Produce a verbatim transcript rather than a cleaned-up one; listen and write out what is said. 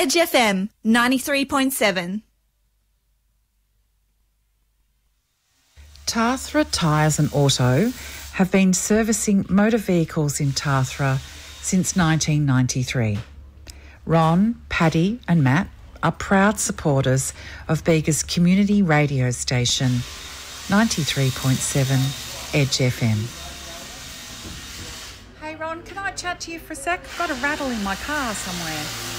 Edge F M ninety-three point seven. Tathra Tyres and Auto have been servicing motor vehicles in Tathra since nineteen ninety-three. Ron, Paddy and Matt are proud supporters of Bega's community radio station, ninety-three point seven Edge F M. Hey Ron, can I chat to you for a sec? I've got a rattle in my car somewhere.